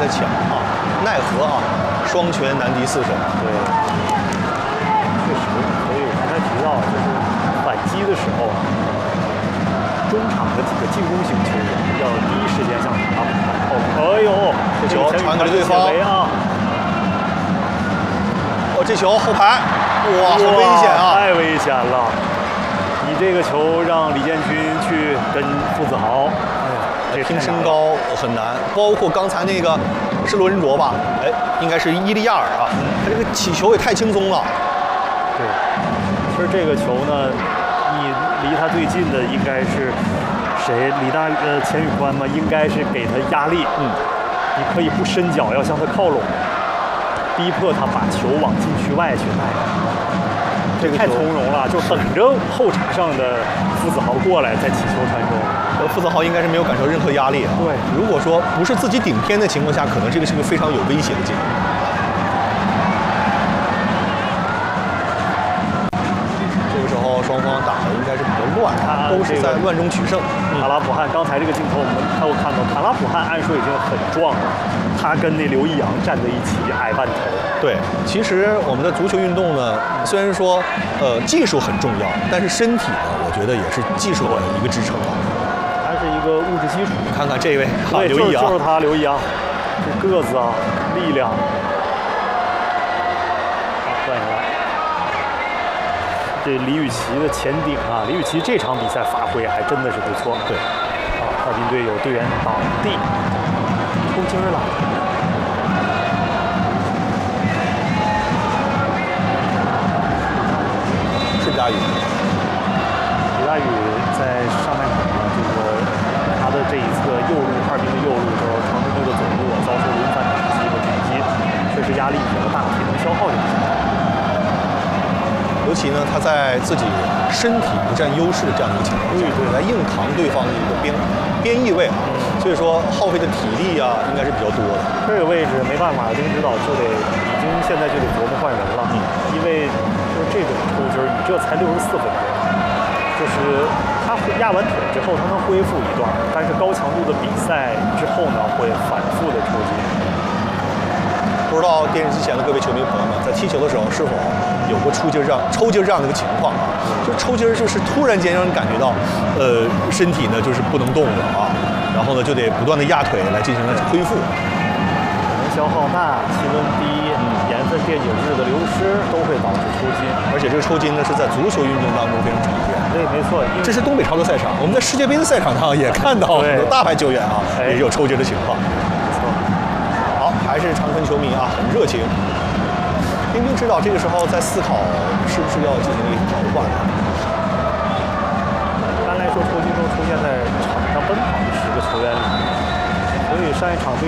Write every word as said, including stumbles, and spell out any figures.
强啊，奈何啊，双拳难敌四手。 对，确实，所以刚才提到，就是反击的时候啊，中场的几个进攻型球员要第一时间向塔拉普汉靠拢。哎呦， 这球传给了对方啊！ 哦，这球后排，哇，很危险啊！ 太危险了！你这个球让李建军去跟傅子豪，哎呀，这拼身高很难。包括刚才那个是罗仁卓吧？哎，应该是伊利亚尔啊，他这个起球也太轻松了。 对，其实这个球呢，你离他最近的应该是谁？李大呃钱宇宽嘛，应该是给他压力。嗯，你可以不伸脚，要向他靠拢，逼迫他把球往禁区外去带。这个太从容了，就等着后场上的傅子豪过来再起球传中。 呃，傅子豪应该是没有感受任何压力啊。 对， 如果说不是自己顶偏的情况下，可能这个是个非常有威胁的进攻。这个时候双方打的应该是比较乱，都是在乱中取胜。 塔拉普汉刚才这个镜头我们还有看到，塔拉普汉按说已经很壮了，他跟那刘易阳站在一起，矮半头。 对，其实我们的足球运动呢，虽然说呃技术很重要，但是身体呢，我觉得也是技术的一个支撑啊。 它是一个物质基础。 你看看这位， 对， 刘易阳， 就是他刘易阳，这个子啊，力量。好，转下来。这李宇奇的前顶啊，李宇奇这场比赛发挥还真的是不错。 对， 啊，哈尔滨队有队员倒地，抽筋了。 是李大宇。 李大宇在上半场呢，这个他的这一侧右路，哈尔滨的右路和长春队的左路遭受轮番打击和狙击，确实压力比较大，体能消耗就比较大。 尤其呢，他在自己身体不占优势的这样一个情况下，对，来硬扛对方的一个边边翼位啊，所以说耗费的体力啊，应该是比较多的。 这个位置没办法，丁指导就得已经现在就得琢磨换人了，嗯、因为就是这种抽筋儿，你这才六十四分钟，就是他压完腿之后，他能恢复一段，但是高强度的比赛之后呢，会反复的抽筋。 不知道电视机前的各位球迷朋友们，在踢球的时候是否有过抽筋这样抽筋这样的一个情况啊？就抽筋就是突然间让你感觉到，呃，身体呢就是不能动了啊，然后呢就得不断的压腿来进行了恢复。 可能消耗大，气温低，嗯，盐分电解质的流失都会导致抽筋， 而且这个抽筋呢是在足球运动当中非常常见。 对，没错， 这是东北超级赛场，我们在世界杯的赛场上也看到很多大牌球员啊也有抽筋的情况。还是长春球迷啊，很热情。丁丁指导这个时候在思考，是不是要进行一个调换呢？ 一般来说，抽筋都出现在场上奔跑的十个球员里，所以上一场对